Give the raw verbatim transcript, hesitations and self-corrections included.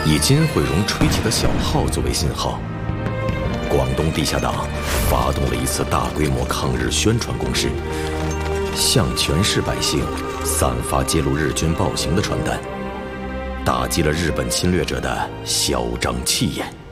以金惠荣吹起的小号作为信号，广东地下党发动了一次大规模抗日宣传攻势，向全市百姓散发揭露日军暴行的传单，打击了日本侵略者的嚣张气焰。